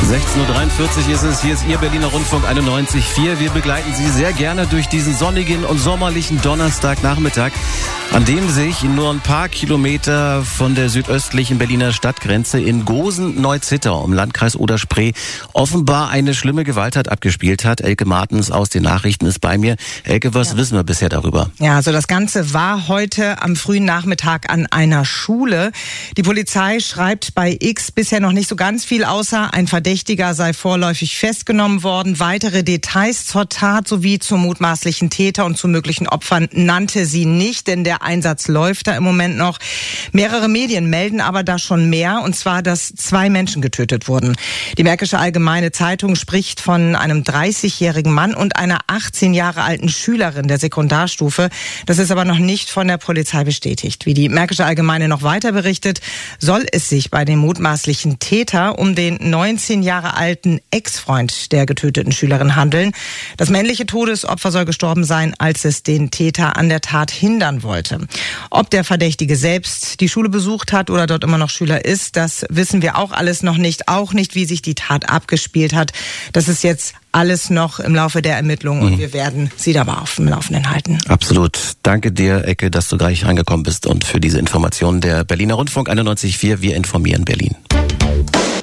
16:43 Uhr ist es. Hier ist Ihr Berliner Rundfunk 91.4. Wir begleiten Sie sehr gerne durch diesen sonnigen und sommerlichen Donnerstagnachmittag, an dem sich nur ein paar Kilometer von der südöstlichen Berliner Stadtgrenze in Gosen-Neuzittau im Landkreis Oder-Spree offenbar eine schlimme Gewalttat abgespielt hat. Elke Martens aus den Nachrichten ist bei mir. Elke, was wissen wir bisher darüber? Ja, also das Ganze war heute am frühen Nachmittag an einer Schule. Die Polizei schreibt bei X bisher noch nicht so ganz viel, außer ein Verdächtiger sei vorläufig festgenommen worden. Weitere Details zur Tat sowie zum mutmaßlichen Täter und zu möglichen Opfern nannte sie nicht, denn der Einsatz läuft da im Moment noch. Mehrere Medien melden aber da schon mehr, und zwar, dass 2 Menschen getötet wurden. Die Märkische Allgemeine Zeitung spricht von einem 30-jährigen Mann und einer 18 Jahre alten Schülerin der Sekundarstufe. Das ist aber noch nicht von der Polizei bestätigt. Wie die Märkische Allgemeine noch weiter berichtet, soll es sich bei dem mutmaßlichen Täter um den 19 Jahre alten Ex-Freund der getöteten Schülerin handeln. Das männliche Todesopfer soll gestorben sein, als es den Täter an der Tat hindern wollte. Ob der Verdächtige selbst die Schule besucht hat oder dort immer noch Schüler ist, das wissen wir auch alles noch nicht. Auch nicht, wie sich die Tat abgespielt hat. Das ist jetzt alles noch im Laufe der Ermittlungen und wir werden Sie dabei auf dem Laufenden halten. Absolut. Danke dir, Ecke, dass du gleich reingekommen bist und für diese Informationen. Der Berliner Rundfunk 91.4. Wir informieren Berlin.